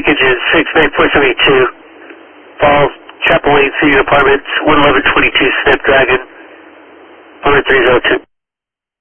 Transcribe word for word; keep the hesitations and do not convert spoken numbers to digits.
leakage is six nine four seven two. Falls, Chapel Lane, City Apartments, one eleven twenty-two Snapdragon, one three zero two.